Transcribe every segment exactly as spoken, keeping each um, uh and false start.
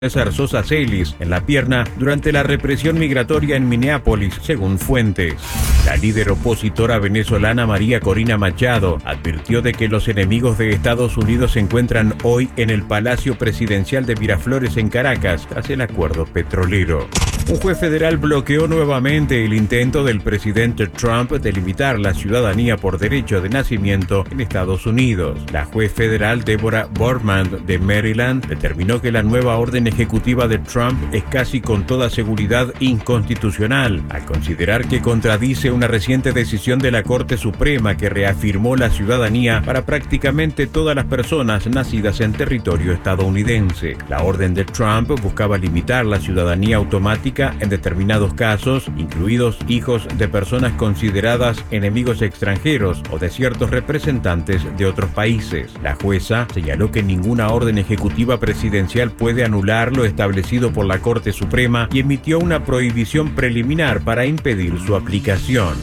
César Sosa Celis en la pierna durante la represión migratoria en Minneapolis, según fuentes. La líder opositora venezolana María Corina Machado advirtió de que los enemigos de Estados Unidos se encuentran hoy en el Palacio Presidencial de Miraflores en Caracas tras el acuerdo petrolero. Un juez federal bloqueó nuevamente el intento del presidente Trump de limitar la ciudadanía por derecho de nacimiento en Estados Unidos. La juez federal Deborah Boardman de Maryland determinó que la nueva orden ejecutiva de Trump es casi con toda seguridad inconstitucional, al considerar que contradice una reciente decisión de la Corte Suprema que reafirmó la ciudadanía para prácticamente todas las personas nacidas en territorio estadounidense. La orden de Trump buscaba limitar la ciudadanía automática en determinados casos, incluidos hijos de personas consideradas enemigos extranjeros o de ciertos representantes de otros países. La jueza señaló que ninguna orden ejecutiva presidencial puede anular lo establecido por la Corte Suprema y emitió una prohibición preliminar para impedir su aplicación.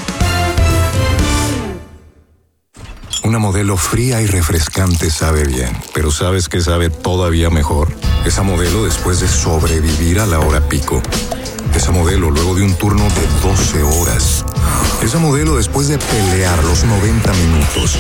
Una Modelo fría y refrescante sabe bien, pero ¿sabes qué sabe todavía mejor? Esa Modelo después de sobrevivir a la hora pico. Esa Modelo luego de un turno de doce horas. Esa Modelo después de pelear los noventa minutos.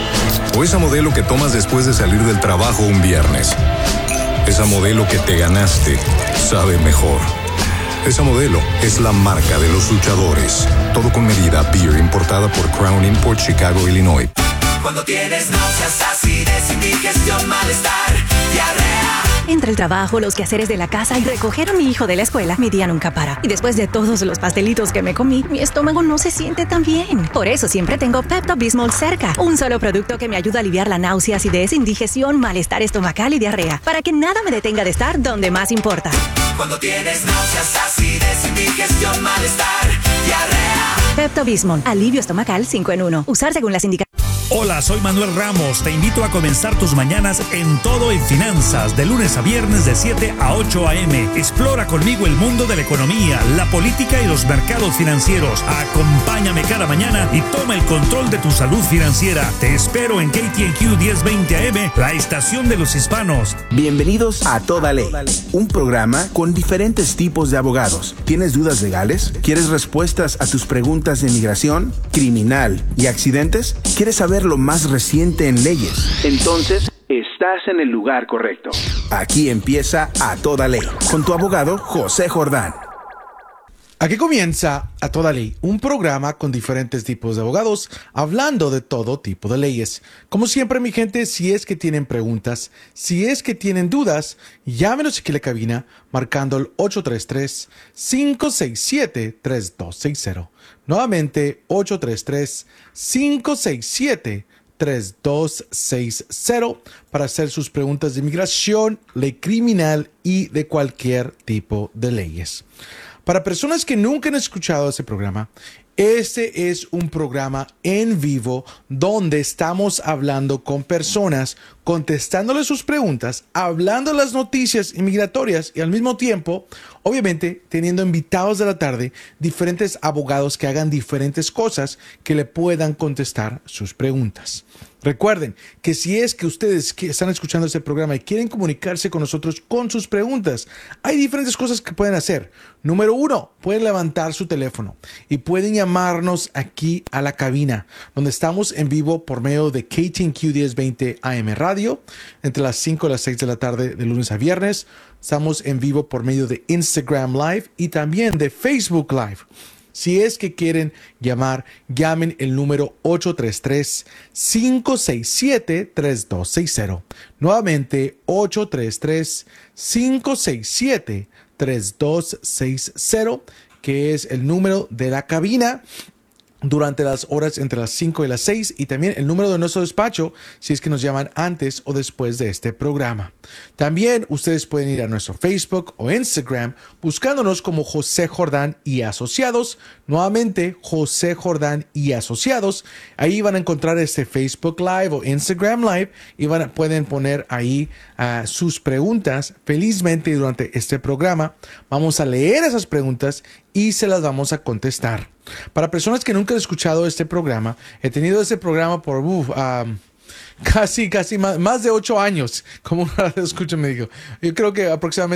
O esa Modelo que tomas después de salir del trabajo un viernes. Esa Modelo que te ganaste sabe mejor. Esa Modelo es la marca de los luchadores. Todo con medida. Beer importada por Crown Import, Chicago, Illinois. Cuando tienes náuseas, acidez, indigestión, malestar, diarrea. Entre el trabajo, los quehaceres de la casa y recoger a mi hijo de la escuela, mi día nunca para. Y después de todos los pastelitos que me comí, mi estómago no se siente tan bien. Por eso siempre tengo Pepto-Bismol cerca. Un solo producto que me ayuda a aliviar la náusea, acidez, indigestión, malestar estomacal y diarrea. Para que nada me detenga de estar donde más importa. Cuando tienes náuseas, acidez, indigestión, malestar, diarrea. Pepto-Bismol, alivio estomacal cinco en uno. Usar según las indicaciones. Hola, soy Manuel Ramos. Te invito a comenzar tus mañanas en Todo en Finanzas, de lunes a viernes de siete a ocho a.m. Explora conmigo el mundo de la economía, la política y los mercados financieros. Acompáñame cada mañana y toma el control de tu salud financiera. Te espero en K T N Q diez veinte A M, la estación de los hispanos. Bienvenidos a Toda Ley, un programa con diferentes tipos de abogados. ¿Tienes dudas legales? ¿Quieres respuestas a tus preguntas de inmigración, criminal y accidentes? ¿Quieres saber lo más reciente en leyes? Entonces, estás en el lugar correcto. Aquí empieza A Toda Ley, con tu abogado José Jordán. Aquí comienza A Toda Ley, un programa con diferentes tipos de abogados, hablando de todo tipo de leyes. Como siempre, mi gente, si es que tienen preguntas, si es que tienen dudas, llámenos aquí a la cabina, marcando el ocho tres tres, cinco seis siete, tres dos seis cero. Nuevamente, ocho tres tres, cinco seis siete, tres dos seis cero para hacer sus preguntas de inmigración, ley criminal y de cualquier tipo de leyes. Para personas que nunca han escuchado ese programa, este es un programa en vivo donde estamos hablando con personas, contestándoles sus preguntas, hablando de las noticias inmigratorias y al mismo tiempo, obviamente, teniendo invitados de la tarde, diferentes abogados que hagan diferentes cosas que le puedan contestar sus preguntas. Recuerden que si es que ustedes que están escuchando este programa y quieren comunicarse con nosotros con sus preguntas, hay diferentes cosas que pueden hacer. Número uno, pueden levantar su teléfono y pueden llamarnos aquí a la cabina, donde estamos en vivo por medio de K T N Q diez veinte A M Radio, entre las cinco y las seis de la tarde de lunes a viernes. Estamos en vivo por medio de Instagram Live y también de Facebook Live. Si es que quieren llamar, llamen el número ocho tres tres, cinco seis siete, tres dos seis cero. Nuevamente, ocho tres tres, cinco seis siete, tres dos seis cero, que es el número de la cabina durante las horas entre las cinco y las seis, y también el número de nuestro despacho si es que nos llaman antes o después de este programa. También ustedes pueden ir a nuestro Facebook o Instagram buscándonos como José Jordán y Asociados. Nuevamente, José Jordán y Asociados. Ahí van a encontrar este Facebook Live o Instagram Live y van a, pueden poner ahí uh, sus preguntas. Felizmente durante este programa vamos a leer esas preguntas y se las vamos a contestar. Para personas que nunca han escuchado este programa, he tenido este programa por uf, um, casi, casi más, más de ocho años, como una escucha me dijo. Yo creo que aproximadamente